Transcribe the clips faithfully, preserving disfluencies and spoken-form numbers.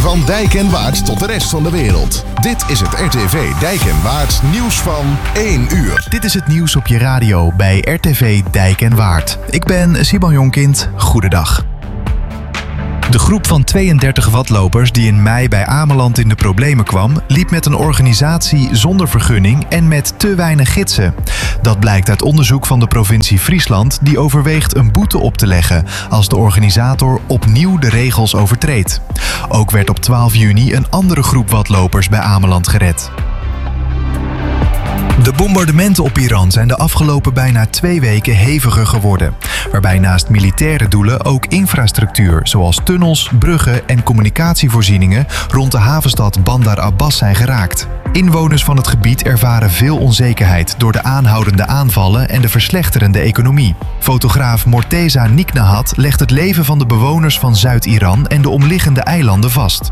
Van Dijk en Waard tot de rest van de wereld. Dit is het R T V Dijk en Waard nieuws van één uur. Dit is het nieuws op je radio bij R T V Dijk en Waard. Ik ben Simon Jonkind. Goedendag. De groep van tweeëndertig watlopers die in mei bij Ameland in de problemen kwam, liep met een organisatie zonder vergunning en met te weinig gidsen. Dat blijkt uit onderzoek van de provincie Friesland, die overweegt een boete op te leggen als de organisator opnieuw de regels overtreedt. Ook werd op twaalf juni een andere groep watlopers bij Ameland gered. De bombardementen op Iran zijn de afgelopen bijna twee weken heviger geworden, waarbij naast militaire doelen ook infrastructuur zoals tunnels, bruggen en communicatievoorzieningen rond de havenstad Bandar Abbas zijn geraakt. Inwoners van het gebied ervaren veel onzekerheid door de aanhoudende aanvallen en de verslechterende economie. Fotograaf Morteza Niknahat legt het leven van de bewoners van Zuid-Iran en de omliggende eilanden vast.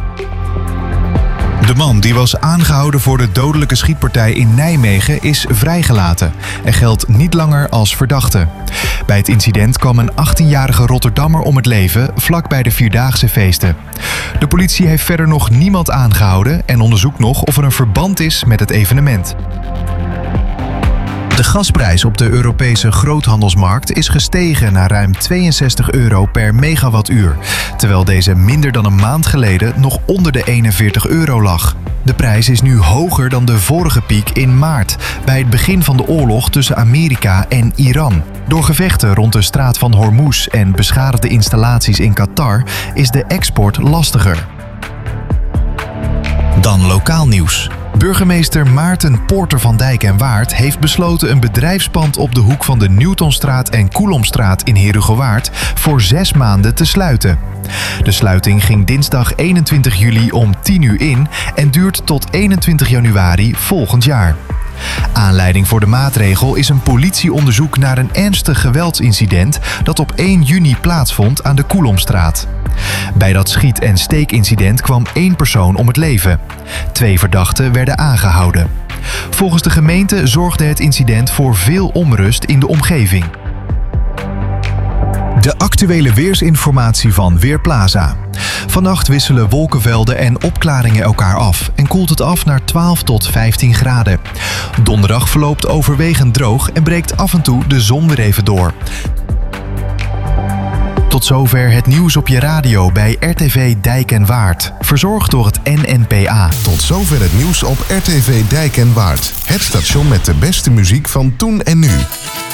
De man die was aangehouden voor de dodelijke schietpartij in Nijmegen is vrijgelaten en geldt niet langer als verdachte. Bij het incident kwam een achttienjarige Rotterdammer om het leven vlakbij de Vierdaagse feesten. De politie heeft verder nog niemand aangehouden en onderzoekt nog of er een verband is met het evenement. De gasprijs op de Europese groothandelsmarkt is gestegen naar ruim tweeënzestig euro per megawattuur, terwijl deze minder dan een maand geleden nog onder de eenenveertig euro lag. De prijs is nu hoger dan de vorige piek in maart, bij het begin van de oorlog tussen Amerika en Iran. Door gevechten rond de straat van Hormuz en beschadigde installaties in Qatar is de export lastiger. Dan lokaal nieuws. Burgemeester Maarten Poorter van Dijk en Waard heeft besloten een bedrijfspand op de hoek van de Newtonstraat en Coulomstraat in Herugewaard voor zes maanden te sluiten. De sluiting ging dinsdag eenentwintig juli om tien uur in en duurt tot eenentwintig januari volgend jaar. Aanleiding voor de maatregel is een politieonderzoek naar een ernstig geweldsincident dat op één juni plaatsvond aan de Coulomstraat. Bij dat schiet- en steekincident kwam één persoon om het leven. Twee verdachten werden aangehouden. Volgens de gemeente zorgde het incident voor veel onrust in de omgeving. De actuele weersinformatie van Weerplaza. Vannacht wisselen wolkenvelden en opklaringen elkaar af en koelt het af naar twaalf tot vijftien graden. Donderdag verloopt overwegend droog en breekt af en toe de zon weer even door. Tot zover het nieuws op je radio bij R T V Dijk en Waard. Verzorgd door het N N P A. Tot zover het nieuws op R T V Dijk en Waard. Het station met de beste muziek van toen en nu.